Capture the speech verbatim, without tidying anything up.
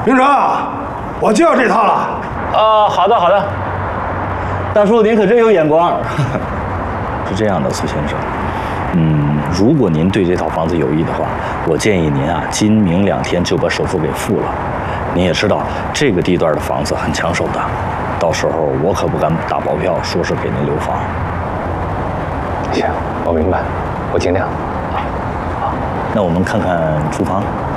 明成，我就要这套了。 啊，好的好的。大叔，您可真有眼光。是这样的，苏先生，嗯，如果您对这套房子有意的话，我建议您啊，今明两天就把首付给付了。您也知道，这个地段的房子很抢手的，到时候我可不敢打包票说是给您留房。 行，我明白，我尽量。 好，那我们看看厨房。